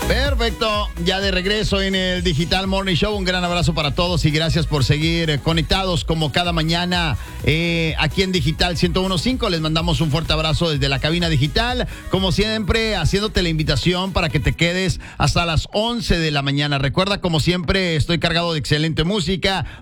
Perfecto, ya de regreso en el Digital Morning Show. Un gran abrazo para todos y gracias por seguir conectados como cada mañana aquí en Digital 101.5. Les mandamos un fuerte abrazo desde la cabina digital. Como siempre, haciéndote la invitación para que te quedes hasta las 11 de la mañana. Recuerda, como siempre, estoy cargado de excelente música.